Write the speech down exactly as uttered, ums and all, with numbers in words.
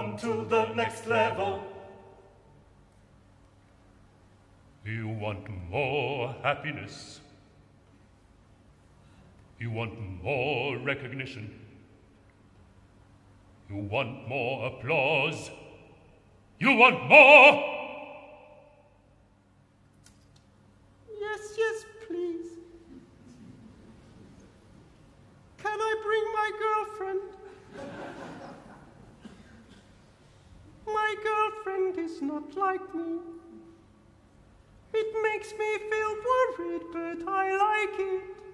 on to the next level. You want more happiness. You want more recognition. You want more applause. You want more! Yes, yes, please. Can I bring my girlfriend? My girlfriend is not like me. It makes me feel worried, but I like it.